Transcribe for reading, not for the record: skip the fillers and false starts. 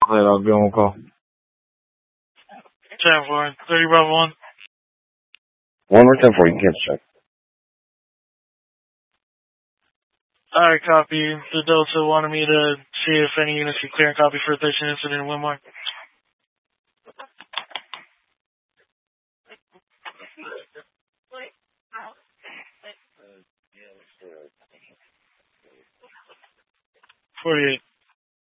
Later, I'll be on call. 10-4, 30 Bravo 1. 1 or 10-4, you can cancel check. Alright, copy. The Delta wanted me to see if any units could clear and copy for a 13 incident in Winmore. .48.